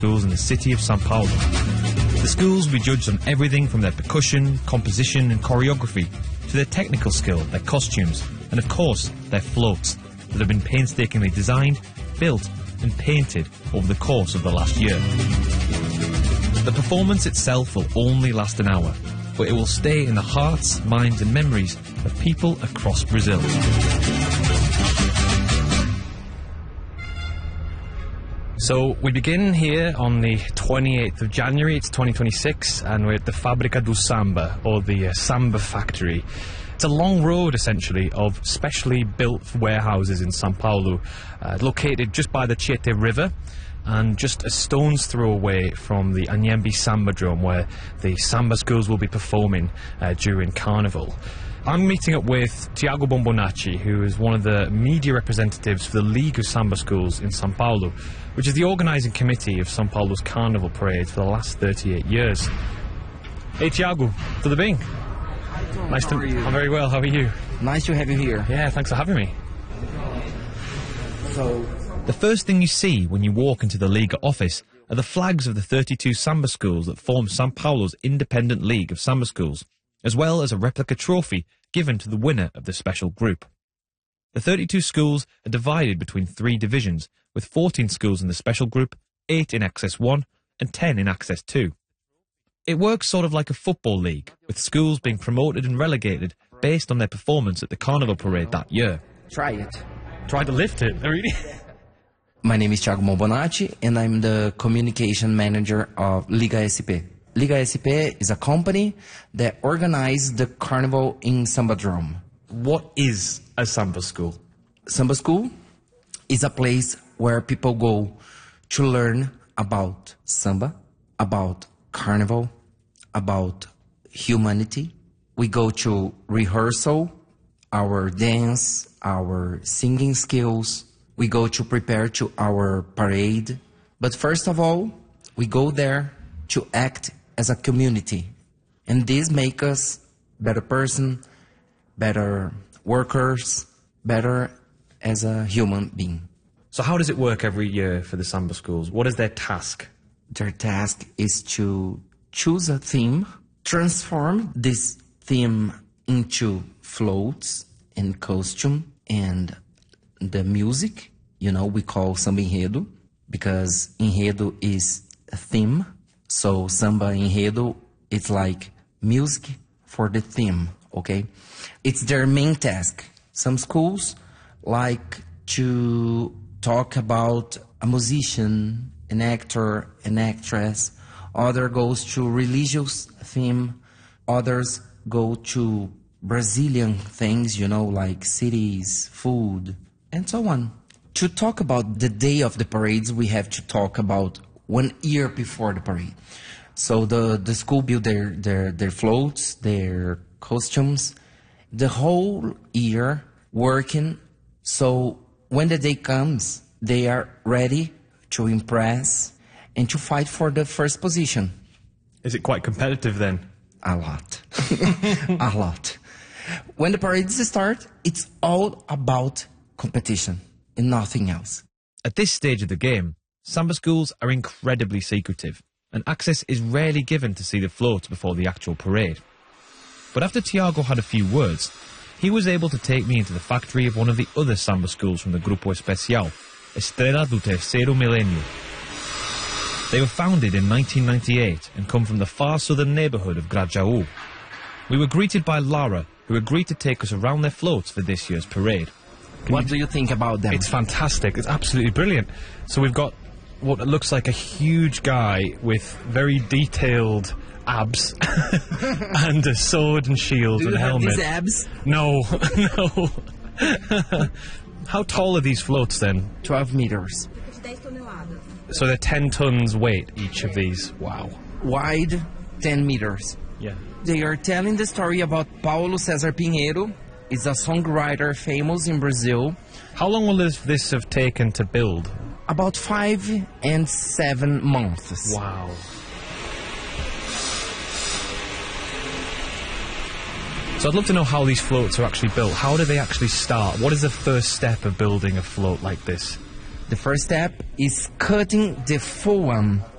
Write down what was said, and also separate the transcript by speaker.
Speaker 1: schools in the city of São Paulo. The schools will be judged on everything from their percussion, composition and choreography to their technical skill, their costumes and of course their floats that have been painstakingly designed, built and painted over the course of the last year. The performance itself will only last an hour, but it will stay in the hearts, minds and memories of people across Brazil. So we begin here on the 28th of January, it's 2026, and we're at the Fábrica do Samba, or the Samba Factory. It's a long road, essentially, of specially built warehouses in São Paulo, located just by the Tietê River, and just a stone's throw away from the Anhembi Sambadrome, where the samba schools will be performing during Carnival. I'm meeting up with Tiago Bombonacci, who is one of the media representatives for the League of Samba Schools in São Paulo, which is the organising committee of São Paulo's Carnival parade for the last 38 years. Hey Tiago, tudo bem?
Speaker 2: Hi Tom,
Speaker 1: Nice
Speaker 2: how
Speaker 1: to...
Speaker 2: are you?
Speaker 1: I'm very well, how are you?
Speaker 2: Nice to have you here.
Speaker 1: Yeah, thanks for having me.
Speaker 2: So,
Speaker 1: The first thing you see when you walk into the Liga office are the flags of the 32 samba schools that form São Paulo's independent league of samba schools, as well as a replica trophy given to the winner of the special group. The 32 schools are divided between 3 divisions, with 14 schools in the special group, 8 in Access 1 and 10 in Access 2. It works sort of like a football league, with schools being promoted and relegated based on their performance at the Carnival parade that year.
Speaker 2: try it.
Speaker 1: Tried to lift it, really?
Speaker 2: My name is Tiago Bombonacci and I'm the communication manager of Liga SP. Liga SP is a company that organizes the carnival in Sambadrome.
Speaker 1: What is a samba school?
Speaker 2: Samba school is a place where people go to learn about samba, about carnival, about humanity. We go to rehearsal, our dance, our singing skills. We go to prepare to our parade. But first of all, we go there to act as a community. And this makes us better person, better workers, better as a human being.
Speaker 1: So how does it work every year for the samba schools? What is their task?
Speaker 2: Their task is to choose a theme, transform this theme into floats and costume and the music. You know, we call samba enredo because enredo is a theme. So samba enredo, it's like music for the theme, okay? It's their main task. Some schools like to talk about a musician, an actor, an actress. Other goes to religious theme. Others go to Brazilian things, you know, like cities, food, and so on. To talk about the day of the parades, we have to talk about 1 year before the parade. So the school build their floats, their costumes, the whole year working. So when the day comes, they are ready to impress and to fight for the first position.
Speaker 1: Is it quite competitive then?
Speaker 2: A lot. A lot. When the parades start, it's all about competition and nothing else.
Speaker 1: At this stage of the game, samba schools are incredibly secretive, and access is rarely given to see the floats before the actual parade. But after Tiago had a few words, he was able to take me into the factory of one of the other samba schools from the Grupo Especial, Estrela do Terceiro Milênio. They were founded in 1998 and come from the far southern neighbourhood of Grajaú. We were greeted by Lara, who agreed to take us around their floats for this year's parade.
Speaker 2: What do you think about them?
Speaker 1: It's fantastic. It's absolutely brilliant. So we've got what looks like a huge guy with very detailed abs and a sword and shield and helmet.
Speaker 2: These abs?
Speaker 1: No, no. How tall are these floats then?
Speaker 2: 12 meters.
Speaker 1: So they're 10 tons weight, each of these. Wow.
Speaker 2: Wide, 10 meters.
Speaker 1: Yeah.
Speaker 2: They are telling the story about Paulo César Pinheiro. He's a songwriter famous in Brazil.
Speaker 1: How long will this have taken to build?
Speaker 2: About 5 and 7 months.
Speaker 1: Wow. So I'd love to know how these floats are actually built. How do they actually start? What is the first step of building a float like this?
Speaker 2: The first step is cutting the full one.